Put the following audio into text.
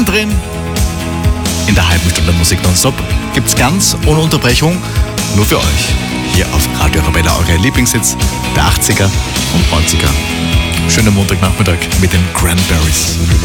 Mittendrin in der halben Stunde Musik nonstop gibt's ganz ohne Unterbrechung nur für euch hier auf Radio Arabella eure Lieblingshits der 80er und 90er. Schönen Montagnachmittag mit den Cranberries.